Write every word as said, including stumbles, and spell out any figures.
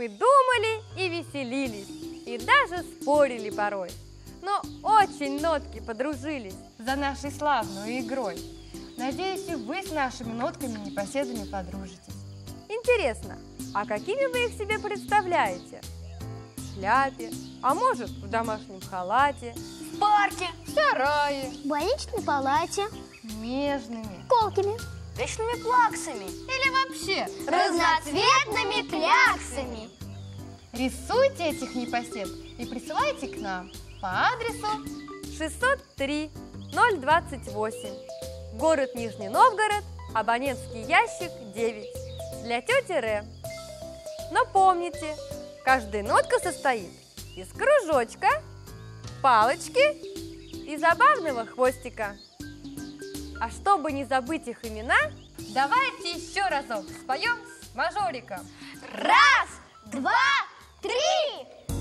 Мы думали и веселились, и даже спорили порой. Но очень нотки подружились за нашей славной игрой. Надеюсь, и вы с нашими нотками непоседами подружитесь. Интересно, а какими вы их себе представляете? В шляпе, а может, в домашнем халате, в парке, в сарае, в больничной палате, нежными, колкими, вечными плаксами или вообще разноцветными кляксами. Рисуйте этих непосед и присылайте к нам по адресу шестьсот три ноль двадцать восемь, город Нижний Новгород, абонентский ящик девять, для тети Ре. Но помните, каждая нотка состоит из кружочка, палочки и забавного хвостика. А чтобы не забыть их имена, давайте еще разок споем с мажориком. Раз, два,